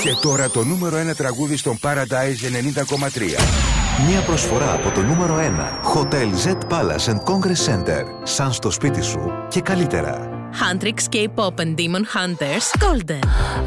Και τώρα το νούμερο 1 τραγούδι στον Paradise 90,3. Μια προσφορά από το νούμερο 1 Hotel Z Palace and Congress Center. Σαν στο σπίτι σου και καλύτερα. Huntrix K-Pop and Demon Hunters Golden.